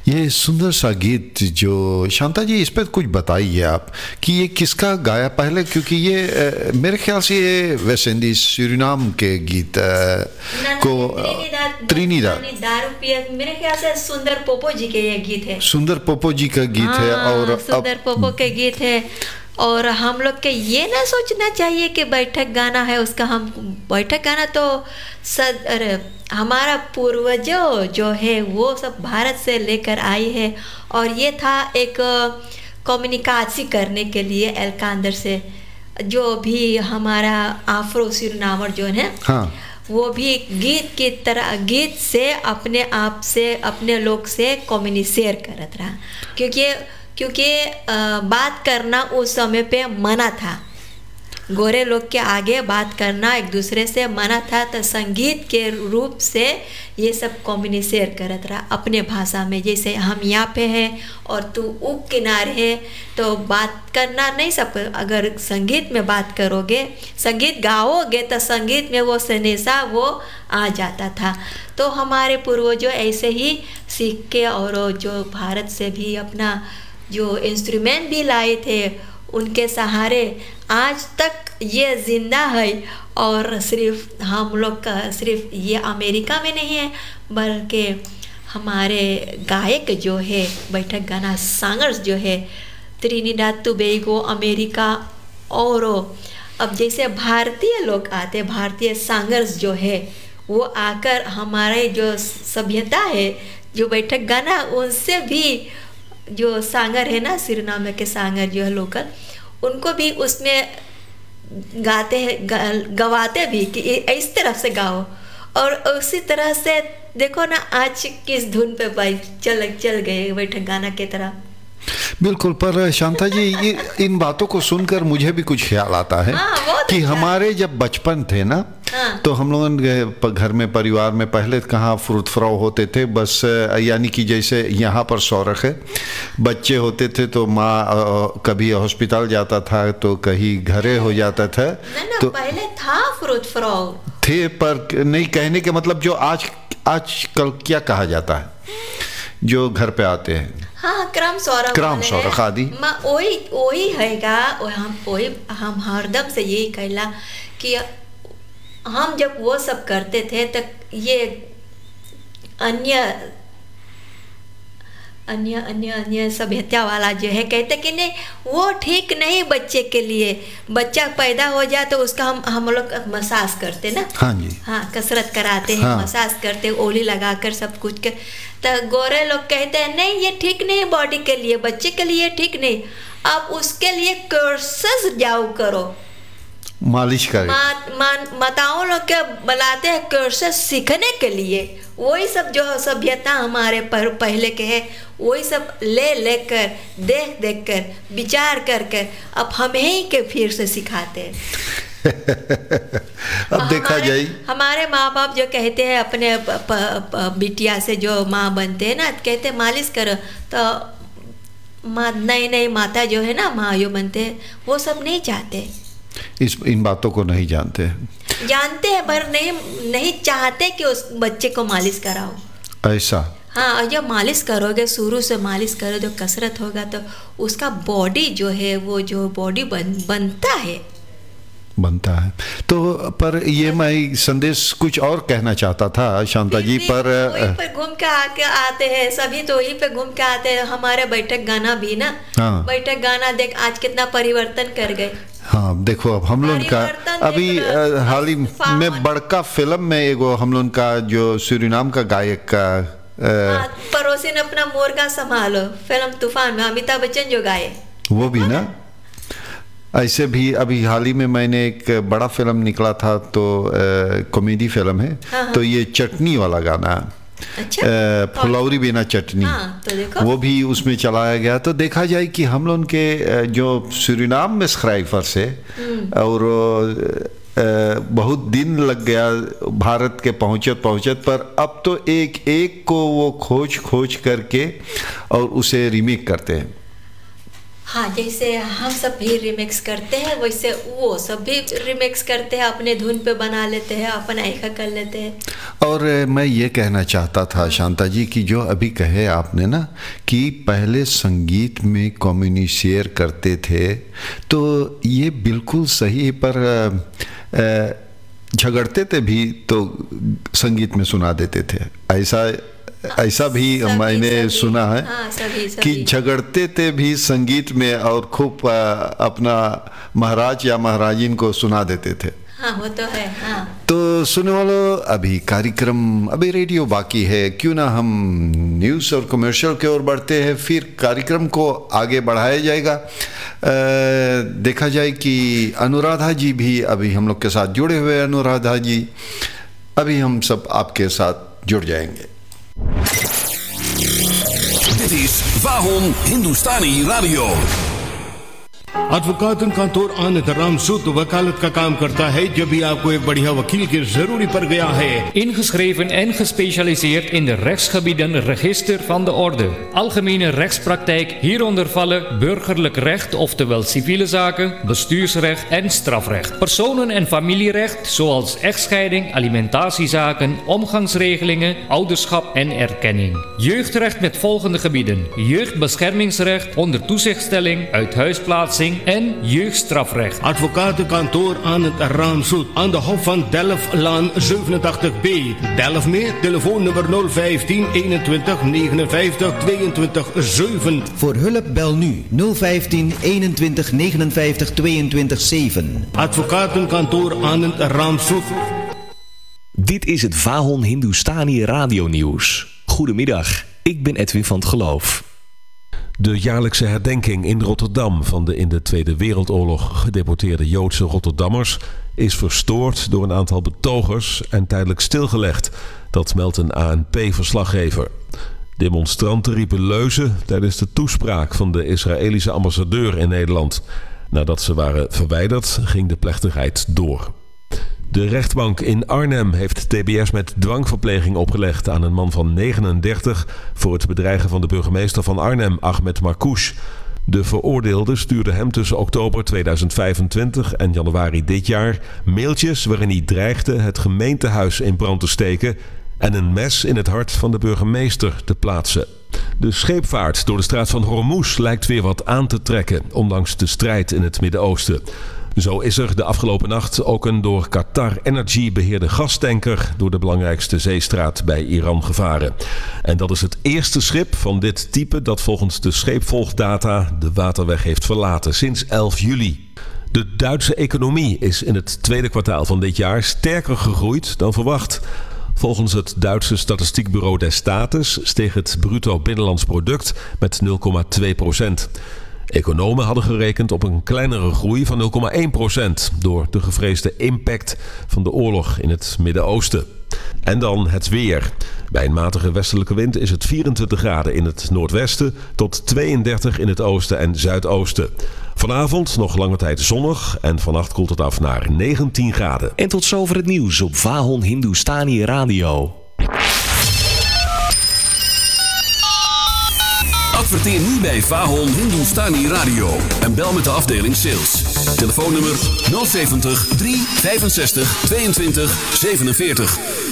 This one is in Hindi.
ये सुंदर सा गीत जो शांता जी, इस पर कुछ बताइए आप कि ये किसका गाया पहले, क्योंकि ये मेरे ख्याल से ये वेस्ट इंडीज सूरीनाम के गीत को त्रिनिदाद मेरे ख्याल से सुंदर पोपो जी के ये गीत है। सुंदर पोपो जी का गीत है। और सुंदर पोपो के गीत है। और हम लोग के ये ना सोचना चाहिए कि बैठक गाना है उसका, हम बैठक गाना तो अरे हमारा पूर्वजों जो है वो सब भारत से लेकर आई है। और ये था एक कम्युनिकेशन करने के लिए एल्कांदर से, जो भी हमारा आफ्रो सूरीनामर जो है, हाँ, वो भी गीत की तरह गीत से अपने आप से अपने लोग से कम्युनिकेट करत रहा, क्योंकि बात करना उस समय पे मना था। गोरे लोग के आगे बात करना एक दूसरे से मना था, तो संगीत के रूप से ये सब कम्युनिकेट करत रहा अपने भाषा में। जैसे हम यहाँ पे हैं और तू उक किनारे है, तो बात करना नहीं सब, अगर संगीत में बात करोगे, संगीत गाओगे तो संगीत में वो सनेसा वो आ जाता था। तो हमारे पूर्वजों ऐसे ही सीख के, और जो भारत से भी अपना जो इंस्ट्रूमेंट भी लाए थे, उनके सहारे आज तक ये जिंदा है। और सिर्फ हम लोग का सिर्फ ये अमेरिका में नहीं है, बल्कि हमारे गायक जो है, बैठक गाना सांगर्स जो है, त्रिनिदाद टोबैगो, अमेरिका, और अब जैसे भारतीय लोग आते, भारतीय सांगर्स जो है वो आकर हमारे जो सभ्यता है, जो बैठक गाना, उनसे भी जो सांगर है ना, सूरीनाम के सांगर जो है लोकल, उनको भी उसमें गाते हैं, गवाते भी कि इस तरफ से गाओ। और उसी तरह से देखो ना आज किस धुन पे भाई चल गए बैठक गाना की तरह। बिल्कुल। पर शांता जी, ये इन बातों को सुनकर मुझे भी कुछ ख्याल आता है कि हमारे जब बचपन थे ना, तो हम लोगों घर में परिवार में पहले कहाँ फ्रूट फ्राउ होते थे, बस यानी कि जैसे यहाँ पर सौरख है, बच्चे होते थे तो माँ कभी हॉस्पिटल जाता था तो कहीं घरे हो जाता था। तो पहले था फ्रूट फ्राउ थे, पर नहीं, कहने के मतलब जो आजकल क्या कहा जाता है जो घर पे आते हैं, हाँ, क्रम सौरख आदि, वही हैगा। हम हरदम से यही कहला कि हम जब वो सब करते थे तो ये अन्य सभ्यता वाला जो है कहते कि नहीं, वो ठीक नहीं बच्चे के लिए। बच्चा पैदा हो जाए तो उसका हम लोग मसाज करते ना, हाँ जी, हाँ, कसरत कराते हैं, हाँ, मसाज करते, ओली लगाकर सब कुछ के। तो गोरे लोग कहते हैं नहीं, ये ठीक नहीं बॉडी के लिए, बच्चे के लिए ठीक नहीं। अब उसके लिए कोर्सेस जाओ करो, मालिश करें। माताओं लोग के बुलाते हैं कोर्सेस सीखने के लिए। वही सब जो सभ्यता हमारे पहले के है, वही सब लेकर देख कर विचार कर अब हमें ही के फिर से सिखाते हैं। अब देखा जाए, हमारे माँ बाप जो कहते हैं अपने बिटिया से, जो माँ बनते हैं ना, कहते हैं मालिश करो, तो नई माता जो है ना, माँ जो बनते हैं, वो सब नहीं चाहते, इन बातों को नहीं जानते हैं, पर नहीं चाहते कि उस बच्चे को मालिश कराओ। ऐसा, हाँ, जब मालिश करोगे, शुरू से मालिश करो, जो कसरत होगा तो उसका बॉडी जो है, वो जो बॉडी बनता है। तो पर ये मैं संदेश कुछ और कहना चाहता था शांता जी, पर वहीं पे घूम के आते हैं सभी, तो वहीं पे घूम के आते हैं। हमारे बैठक गाना भी ना, हाँ, बैठक गाना देख आज कितना परिवर्तन कर गए। हाँ, देखो अब हम लोग का अभी हाल ही में बड़का फिल्म में एगो हम लोग का जो सूरीनाम का गायक का पड़ोसी ने अपना मोर्गा संभालो, फिल्म तूफान में अमिताभ बच्चन जो गाए, वो भी ना। ऐसे भी अभी हाल ही में मैंने एक बड़ा फिल्म निकला था, तो कॉमेडी फिल्म है, हाँ, तो ये चटनी वाला गाना, अच्छा, फुलौरी बिना चटनी, हाँ, तो देखो वो भी उसमें चलाया गया। तो देखा जाए कि हम लोग के जो सूरीनाम में स्क्राइफर से, और बहुत दिन लग गया भारत के पहुँचत, पर अब तो एक को वो खोज करके और उसे रीमेक करते हैं। हाँ, जैसे हम सब भी रिमिक्स करते हैं वैसे वो सब भी रिमिक्स करते हैं, अपने धुन पे बना लेते हैं, अपना ऐसा कर लेते हैं। और मैं ये कहना चाहता था शांता जी कि जो अभी कहे आपने ना कि पहले संगीत में कम्युनिकेट करते थे, तो ये बिल्कुल सही, पर झगड़ते थे भी तो संगीत में सुना देते थे। ऐसा भी मैंने सुना है कि झगड़ते थे भी संगीत में और खूब अपना महाराज या महाराजिन को सुना देते थे। हाँ, वो तो है। हाँ। तो सुनने वालों, अभी रेडियो बाकी है, क्यों ना हम न्यूज़ और कमर्शियल की ओर बढ़ते हैं, फिर कार्यक्रम को आगे बढ़ाया जाएगा। देखा जाए कि अनुराधा जी भी अभी हम लोग के साथ जुड़े हुए हैं। अनुराधा जी, अभी हम सब आपके साथ जुड़ जाएंगे। Dit is Vahon Hindustani Radio. Advocate आनंद रामसूत वकालत का काम करता है जब भी आपको एक बढ़िया वकील की जरूरी पड़ गया है। Ingeschreven en gespecialiseerd in de rechtsgebieden Register van de Orde. Algemene rechtspraktijk, hieronder vallen burgerlijk recht, oftewel civiele zaken, bestuursrecht en strafrecht. Personen- en familierecht, zoals echtscheiding, alimentatiezaken, omgangsregelingen, ouderschap en erkenning. Jeugdrecht met volgende gebieden: jeugdbeschermingsrecht, onder toezichtstelling, uithuisplaatsing en jeugdstrafrecht. Advocatenkantoor Anand Ramsoet aan de Hof van Delftlaan 87B. Delft mee, telefoonnummer 015 21 59 22 7. Voor hulp bel nu 015 21 59 22 7. Advocatenkantoor Anand Ramsoet. Dit is het Vahon Hindustani Radio Nieuws. Goedemiddag, ik ben Edwin van het Geloof. De jaarlijkse herdenking in Rotterdam van de in de Tweede Wereldoorlog gedeporteerde Joodse Rotterdammers is verstoord door een aantal betogers en tijdelijk stilgelegd. Dat meldt een ANP-verslaggever. Demonstranten riepen leuzen tijdens de toespraak van de Israëlische ambassadeur in Nederland. Nadat ze waren verwijderd, ging de plechtigheid door. De rechtbank in Arnhem heeft TBS met dwangverpleging opgelegd aan een man van 39 voor het bedreigen van de burgemeester van Arnhem, Ahmed Marcouch. De veroordeelde stuurde hem tussen oktober 2025 en januari dit jaar mailtjes waarin hij dreigde het gemeentehuis in brand te steken en een mes in het hart van de burgemeester te plaatsen. De scheepvaart door de straat van Hormuz lijkt weer wat aan te trekken, ondanks de strijd in het Midden-Oosten. Zo is er de afgelopen nacht ook een door Qatar Energy beheerde gastanker door de belangrijkste zeestraat bij Iran gevaren. En dat is het eerste schip van dit type dat volgens de scheepvolgdata de waterweg heeft verlaten sinds 11 juli. De Duitse economie is in het tweede kwartaal van dit jaar sterker gegroeid dan verwacht. Volgens het Duitse statistiekbureau des Staates steeg het bruto binnenlands product met 0,2%. Economen hadden gerekend op een kleinere groei van 0,1% door de gevreesde impact van de oorlog in het Midden-Oosten. En dan het weer. Bij een matige westelijke wind is het 24 graden in het noordwesten tot 32 in het oosten en zuidoosten. Vanavond nog lange tijd zonnig en vannacht koelt het af naar 19 graden. En tot zover het nieuws op Vahon Hindustani Radio. Adverteer nu bij Vahon Hindustani Radio en bel met de afdeling sales. Telefoonnummer 070 365 22 47.